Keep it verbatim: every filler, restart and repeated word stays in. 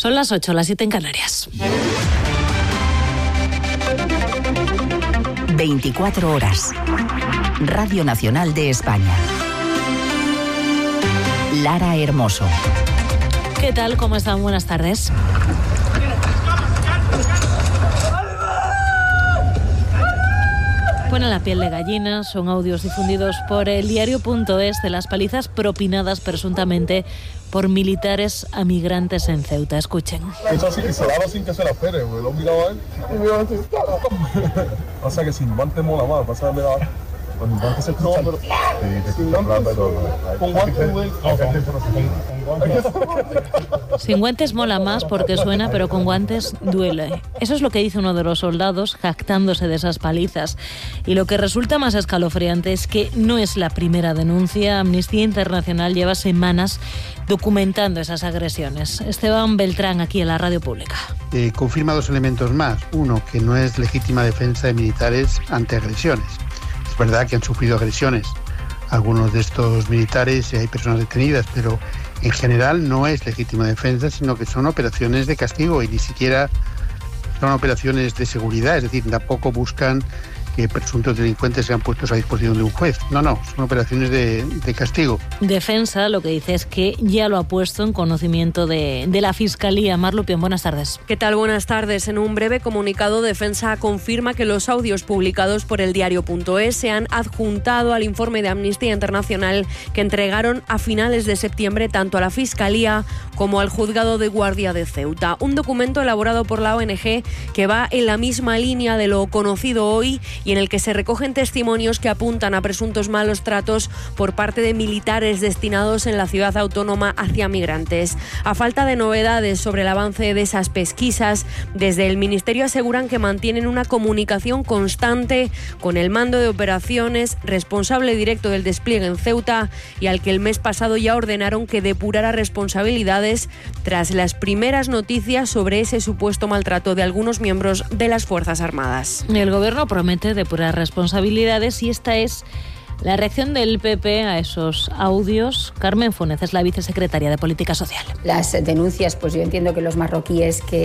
Son las ocho, las siete en Canarias. veinticuatro horas. Radio Nacional de España. Lara Hermoso. ¿Qué tal? ¿Cómo están? Buenas tardes. Pone la piel de gallina, son audios difundidos por el diario punto es de las palizas propinadas presuntamente por militares a migrantes en Ceuta. Escuchen. Eso así que se daba sin que se la espere, güey. Lo he mirado a él. O sea que sin guantes mola más. Pasa de mirar. Con guantes se escucha. Con guantes, güey. Sin guantes mola más porque suena, pero con guantes duele. Eso es lo que dice uno de los soldados, jactándose de esas palizas. Y lo que resulta más escalofriante es que no es la primera denuncia. Amnistía Internacional lleva semanas documentando esas agresiones. Esteban Beltrán, aquí en la radio pública. Eh, confirma dos elementos más. Uno, que no es legítima defensa de militares ante agresiones. Es verdad que han sufrido agresiones algunos de estos militares y hay personas detenidas, pero en general no es legítima defensa, sino que son operaciones de castigo y ni siquiera son operaciones de seguridad, es decir, tampoco buscan que presuntos delincuentes sean puestos a disposición de un juez. No, no, son operaciones de, de castigo. Defensa lo que dice es que ya lo ha puesto en conocimiento de, de la Fiscalía. Mar Lupión, buenas tardes. ¿Qué tal? Buenas tardes. En un breve comunicado, Defensa confirma que los audios publicados por el diario punto es se han adjuntado al informe de Amnistía Internacional que entregaron a finales de septiembre tanto a la Fiscalía como al Juzgado de Guardia de Ceuta. Un documento elaborado por la O N G que va en la misma línea de lo conocido hoy y en el que se recogen testimonios que apuntan a presuntos malos tratos por parte de militares destinados en la ciudad autónoma hacia migrantes. A falta de novedades sobre el avance de esas pesquisas, desde el Ministerio aseguran que mantienen una comunicación constante con el mando de operaciones, responsable directo del despliegue en Ceuta y al que el mes pasado ya ordenaron que depurara responsabilidades tras las primeras noticias sobre ese supuesto maltrato de algunos miembros de las Fuerzas Armadas. El Gobierno promete depurar responsabilidades y esta es la reacción del P P a esos audios. Carmen Funes es la vicesecretaria de Política Social. Las denuncias, pues yo entiendo que los marroquíes que